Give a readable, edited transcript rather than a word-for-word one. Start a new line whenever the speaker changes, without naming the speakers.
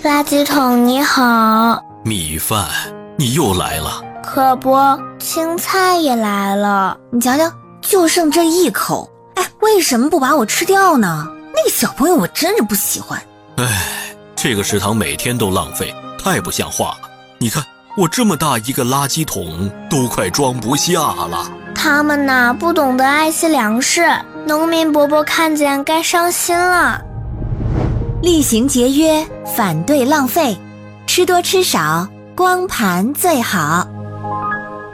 垃圾桶你好。
米饭，你又来了。
可不，青菜也来了。
你瞧瞧，就剩这一口，为什么不把我吃掉呢？那个小朋友我真是不喜欢。
这个食堂每天都浪费，太不像话了。你看，我这么大一个垃圾桶都快装不下了。
他们呐，不懂得爱惜粮食，农民伯伯看见该伤心了。
厉行节约，反对浪费，吃多吃少，光盘最好。